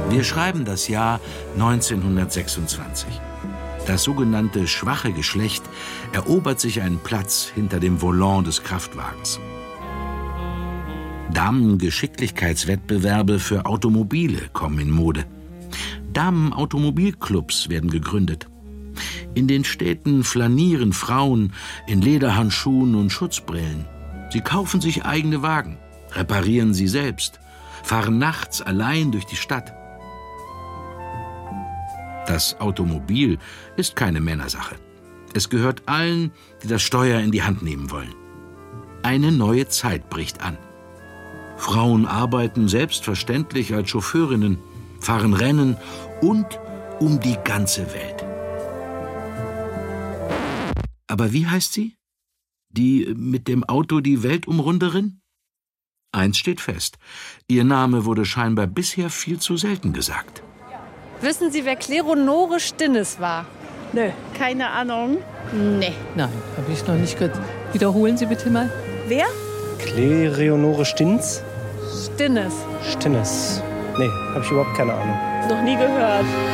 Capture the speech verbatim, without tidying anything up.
Wir schreiben das Jahr neunzehnhundertsechsundzwanzig. Das sogenannte schwache Geschlecht erobert sich einen Platz hinter dem Volant des Kraftwagens. Damen-Geschicklichkeitswettbewerbe für Automobile kommen in Mode. Damen-Automobilclubs werden gegründet. In den Städten flanieren Frauen in Lederhandschuhen und Schutzbrillen. Sie kaufen sich eigene Wagen, reparieren sie selbst, fahren nachts allein durch die Stadt. Das Automobil ist keine Männersache. Es gehört allen, die das Steuer in die Hand nehmen wollen. Eine neue Zeit bricht an. Frauen arbeiten selbstverständlich als Chauffeurinnen, fahren Rennen und um die ganze Welt. Aber wie heißt sie? Die mit dem Auto die Weltumrunderin? Eins steht fest: Ihr Name wurde scheinbar bisher viel zu selten gesagt. Wissen Sie, wer Kleonore Stinnes war? Nö, keine Ahnung. Nee. Nein, habe ich noch nicht gehört. Wiederholen Sie bitte mal. Wer? Kleonore Stinnes? Stinnes. Stinnes. Nee, habe ich überhaupt keine Ahnung. Noch nie gehört.